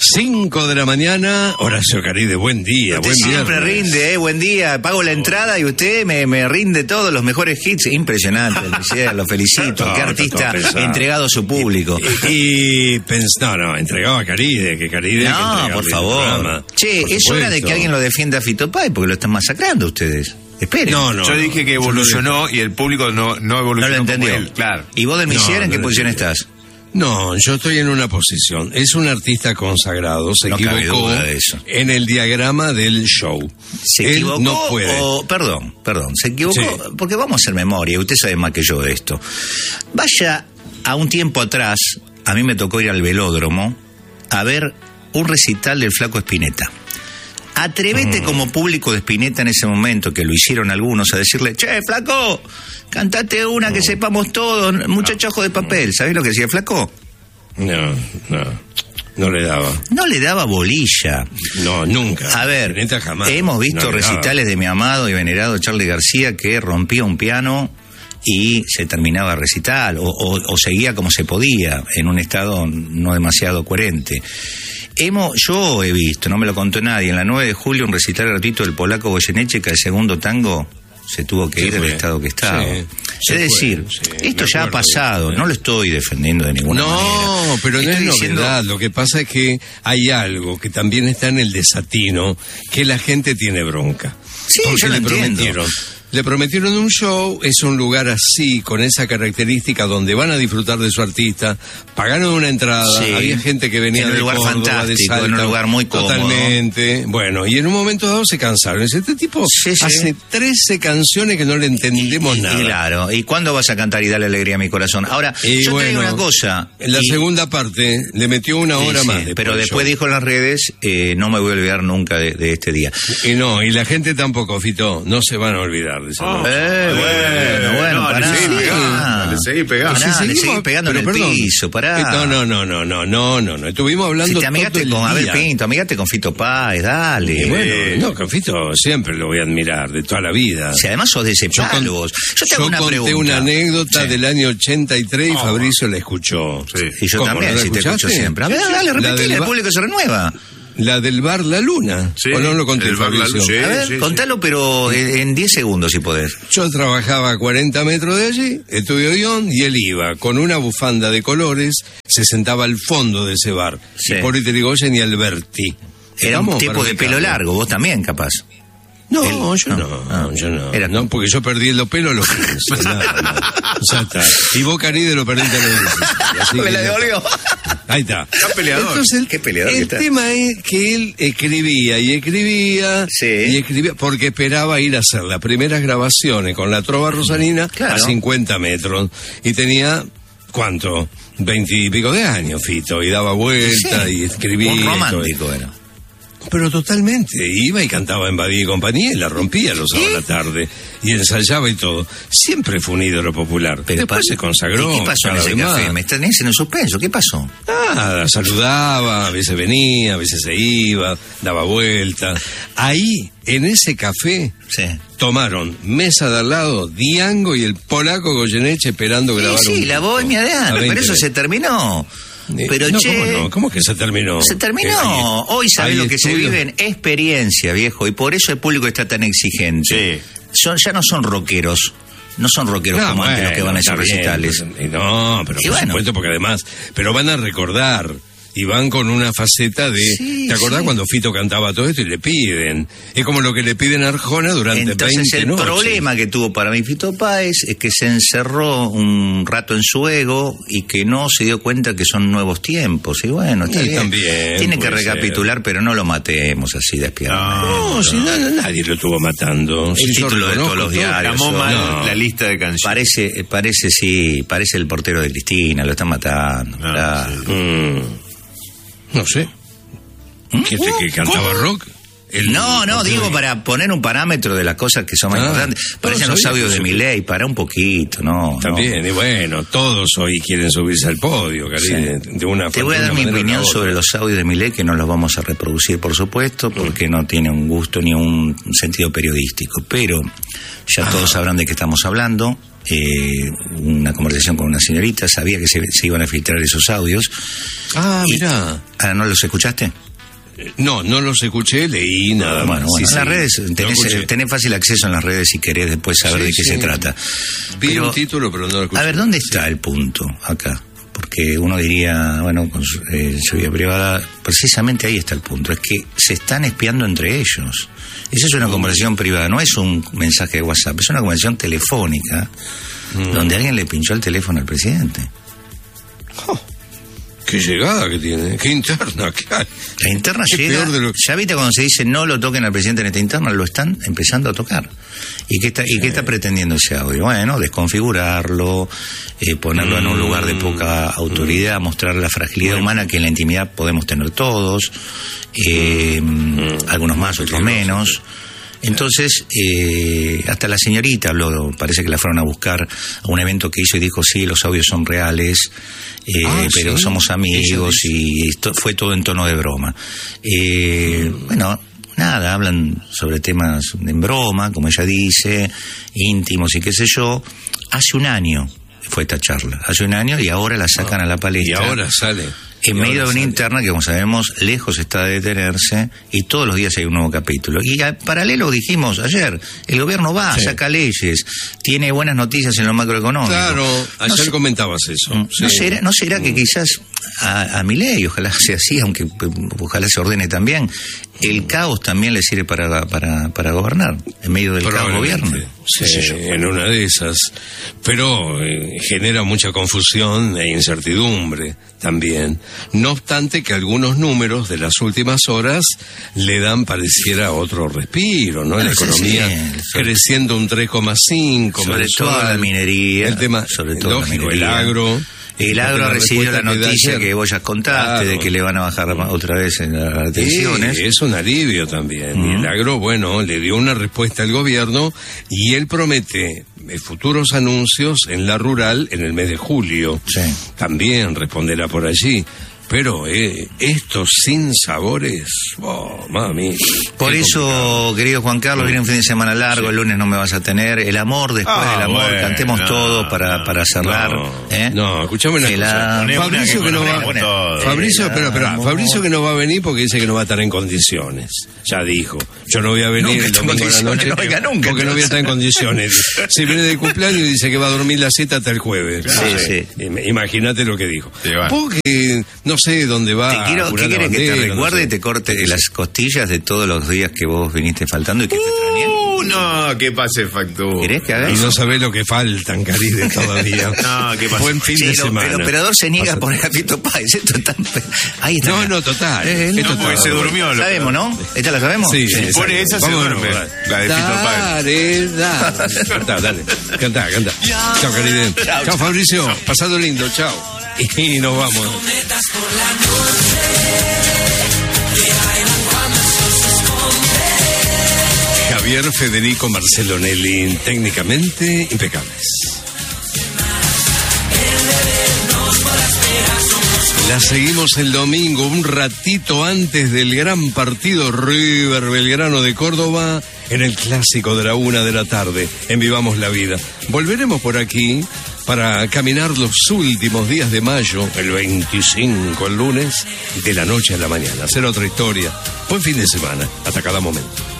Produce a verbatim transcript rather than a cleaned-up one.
cinco de la mañana, Horacio Caride, buen día, usted buen día. Siempre rinde, eh, buen día. Pago la entrada y usted me, me rinde todos los mejores hits. Impresionante, lo felicito. No, Qué artista entregado a su público. Y, y pens, no, no, entregado a Caride, que Caride. No, que por favor. Che, por es supuesto. hora de que alguien lo defienda a Fito Páez porque lo están masacrando ustedes. Esperen. No, no. Yo dije que evolucionó y el público no, no evolucionó. No lo entendió. Como él, claro. ¿Y vos del Misier No, en no qué lo posición entendió. estás? No, yo estoy en una posición. Es un artista consagrado, se No cabe equivocó duda de eso. en el diagrama del show. ¿Se Él equivocó no puede. o, perdón, perdón, se equivocó? Sí. Porque vamos a hacer memoria, usted sabe más que yo de esto. Vaya a un tiempo atrás, a mí me tocó ir al velódromo a ver un recital del Flaco Spinetta. Atrevete mm. como público de Spinetta en ese momento, que lo hicieron algunos, a decirle, che, Flaco, cantate una que sepamos todos, muchacho ojo de papel. ¿Sabés lo que decía Flaco? No, no, no le daba. No le daba bolilla. No, nunca. A ver, Spinetta jamás. hemos visto No le daba. recitales de mi amado y venerado Charly García que rompía un piano y se terminaba el recital, o, o, o seguía como se podía, en un estado no demasiado coherente. Hemos, yo he visto, no me lo contó nadie, en la nueve de julio un recital gratuito del polaco Goyeneche, que el segundo tango se tuvo que Se ir del fue. estado que estaba. Sí, se es decir, fue, sí, esto me ya ha acuerdo. pasado, no lo estoy defendiendo de ninguna no, manera. No, pero no Estoy es diciendo- novedad. Lo que pasa es que hay algo que también está en el desatino, que la gente tiene bronca. Sí, porque yo lo le entiendo. prometieron. Le prometieron un show, es un lugar así, con esa característica, donde van a disfrutar de su artista, pagaron una entrada, Sí. había gente que venía En un de lugar Córdoba, de fantástico, Salta, en un lugar muy cómodo. Totalmente. Bueno, y en un momento dado se cansaron. Dice, este tipo Sí, sí. hace trece canciones que no le entendemos Y- nada. Claro, ¿y cuándo vas a cantar y darle alegría a mi corazón? Ahora, Y yo te bueno, digo una cosa. En la y- segunda parte le metió una Sí, hora sí, más. pero del después show. dijo en las redes, eh, no me voy a olvidar nunca de, de este día. Y no, y la gente tampoco, Fito, no se van a olvidar de esa Oh. noche. Eh, bueno, bueno, no, pará. le seguí pegando, le seguí pegando. Pará, Si le seguimos- seguí pegando en pero el perdón. piso, pará. Eh, No, no, no, no, no, no, no, no. Estuvimos Si hablando te amigaste todo el con Abel día. Pinto, amigate con Fito Páez, dale. Y bueno, Eh, no, con Fito siempre lo voy a admirar, de toda la vida. Si además sos de ese Yo, con- palo vos. Yo te hago yo una conté pregunta. una anécdota Sí. del año ochenta y tres y Oh. Fabricio la escuchó. Sí. Y yo ¿Cómo, también, no la si te escucho escuchaste? siempre. A ver, Sí, sí. dale, La repetile, del el ba- público se renueva. La del bar La Luna. Sí, ¿O no lo conté, el bar La Fabricio? Luna, sí. A ver, contalo, pero en en diez segundos, si podés. Yo trabajaba a cuarenta metros de allí, estudió guión, y él iba con una bufanda de colores, se sentaba al fondo de ese bar. Sí. Hipólito Yrigoyen y Alberti. Era un Vamos tipo para de ubicarlo. pelo largo, vos también, capaz. No, Él- yo no, no, ah, yo no. era- No, porque yo perdí el pelo a los quince. nada, nada. Ya está. Y vos, Caride, lo perdiste a los diecisiete. así Me que la ya- devolvió. Ahí está. Está peleador. Entonces, el, Qué peleador que el está. tema es que él escribía y escribía Sí. y escribía porque esperaba ir a hacer las primeras grabaciones con la trova rosanina Claro. a cincuenta metros. Y tenía, ¿cuánto? Veintipico de años, Fito, y daba vueltas Sí. y escribía. Un y todo. romántico era. Pero totalmente, iba y cantaba en Badía y compañía y la rompía los sábados a la tarde y ensayaba y todo. Siempre fue un ídolo popular. Pero Después pa- se consagró. ¿Y qué pasó en cada ese vez café? más. Me tenés en el suspenso, ¿qué pasó? Nada, saludaba, a veces venía, a veces se iba, daba vueltas. Ahí, en ese café, Sí. tomaron mesa de al lado, Diango y el polaco Goyeneche esperando grabar Sí, sí, un la disco. bohemia de A antes, veinte pero eso metros. se terminó. Eh, Pero no, che, ¿cómo no? ¿Cómo que se terminó? se terminó. Eh, ahí- Hoy sabés ahí lo que se estudio- vive en experiencia, viejo, y por eso el público está tan exigente. Sí. Son, ya no son rockeros, no son rockeros No, como antes los bueno, que van a esos está bien, recitales. pues, y no, pero Y por bueno. supuesto, porque además, pero van a recordar y van con una faceta de, Sí, ¿te acordás sí. cuando Fito cantaba todo esto y le piden? Es como lo que le piden a Arjona durante Entonces veinte el noches. problema que tuvo para mí Fito Páez es que se encerró un rato en su ego y que no se dio cuenta que son nuevos tiempos. Y bueno, está Y bien. también Tiene que puede recapitular, pero no lo matemos así despiadadamente. No, si no, nadie lo estuvo matando. El Si yo título de reconozco todos los todo. diarios. Llamó mal No. la lista de canciones. Parece, parece, sí, parece el portero de Cristina, lo están matando. Ah, claro. sí. Mm, no sé. ¿Que, te- que cantaba rock? El- No, no, digo para poner un parámetro de las cosas que son más Ah, importantes. no Parecen los sabía audios que de eso- Milei, para un poquito, no. También, no. y bueno, todos hoy quieren subirse al podio, Karine, de una Te voy a de dar una mi manera u opinión otra. sobre los audios de Milei, que no los vamos a reproducir, por supuesto, porque no tiene un gusto ni un sentido periodístico. Pero ya todos sabrán de qué estamos hablando. eh, una conversación con una señorita, sabía que se, se iban a filtrar esos audios. Ah, y, mirá. Ah, ¿no los escuchaste? No, no los escuché, leí nada Bueno, más. bueno, Sí, en las sí, redes tenés, tenés fácil acceso en las redes si querés después saber Sí, de qué sí. se trata. Vi Pero, un título, pero no lo escuché. a ver, ¿dónde está el punto acá? Porque uno diría, bueno, con su, eh, su vida privada, precisamente ahí está el punto, es que se están espiando entre ellos. Esa es una Mm. conversación privada, no es un mensaje de WhatsApp, es una conversación telefónica mm. donde alguien le pinchó el teléfono al presidente. Oh, qué llegada que tiene, qué interna que hay. La interna Qué llega, peor de lo- ya viste cuando se dice no lo toquen al presidente en esta interna, lo están empezando a tocar. ¿Y qué está, y qué está pretendiendo ese audio? Bueno, desconfigurarlo, eh, ponerlo mm. en un lugar de poca autoridad, mm. mostrar la fragilidad bueno. humana que en la intimidad podemos tener todos, eh, mm. algunos más, otros menos. Entonces, eh, hasta la señorita habló, parece que la fueron a buscar a un evento que hizo y dijo, sí, los audios son reales, eh, ah, pero ¿sí? somos amigos y esto fue todo en tono de broma. Eh, mm. Bueno, nada, hablan sobre temas en broma, como ella dice, íntimos y qué sé yo. Hace un año fue esta charla, hace un año y ahora la sacan ah, a la palestra. Y ahora sale. En medio de una interna que, como sabemos, lejos está de detenerse y todos los días hay un nuevo capítulo. Y al paralelo dijimos ayer, el gobierno va, sí. saca leyes, tiene buenas noticias en lo macroeconómico. Claro, ayer no, comentabas eso. ¿No, sí. será, ¿no será que quizás a, a Milei, ojalá sea así, aunque ojalá se ordene también, el caos también le sirve para, para, para gobernar, en medio del caos gobierno? Sí, sí, en una de esas. Pero eh, genera mucha confusión e incertidumbre también. No obstante que algunos números de las últimas horas le dan, pareciera, otro respiro, ¿no? La economía sí, creciendo un tres coma cinco sobre mensual. Todo la minería. El tema, sobre todo lógico, la minería. el agro. El agro ha recibido la noticia que vos ya contaste, claro, de que le van a bajar otra vez en las retenciones. Sí, es un alivio también. Uh-huh. Y el agro, bueno, le dio una respuesta al gobierno y él promete futuros anuncios en la rural en el mes de julio. Sí. También responderá por allí. Pero eh, estos sinsabores, oh, mami. Por eso, complicado. Querido Juan Carlos, viene un fin de semana largo, sí. el lunes no me vas a tener. El amor después ah, del amor, bueno, cantemos no, todo para, para cerrar. No, ¿eh? no escuchame una el cosa. A... Fabricio que no va, Fabricio, espera, espera, Fabricio que no va a venir porque dice que no va a estar en condiciones. Ya dijo, yo no voy a venir el domingo de la noche no venga nunca, porque no voy a estar en condiciones. Si viene de cumpleaños y dice que va a dormir la siesta hasta el jueves. Claro. Sí, sí. Imagínate lo que dijo. Sí, bueno. Porque no sé dónde va. Te quiero, ¿Qué quieres que te recuerde y no sé. te corte las costillas de todos los días que vos viniste faltando y que uh, te extrañé? No, que pase factura. ¿Querés que haga y eso? no sabés lo que faltan, Caride, todavía. No, que pase. Buen fin sí, de lo, semana. El operador se niega a poner a Fito Páez. Esto está... Ahí está. No, no, total. Eh, Esto no, porque se durmió. Lo sabemos, ¿no? ¿Esta la sabemos? Sí, si sí, pone esa, se duerme. La de Fito Páez. Dale, cantá, dale. Cantá, cantá. Chao, Caride. Chao, chao, Fabricio. Chao. Pasado lindo, chao. Y nos vamos. Javier, Federico, Marcelo Nelly, técnicamente impecables. La seguimos el domingo, un ratito antes del gran partido River Belgrano de Córdoba, en el clásico de la una de la tarde, en Vivamos la Vida. Volveremos por aquí para caminar los últimos días de mayo, el veinticinco, el lunes, de la noche a la mañana. Hacer otra historia. Buen fin de semana, hasta cada momento.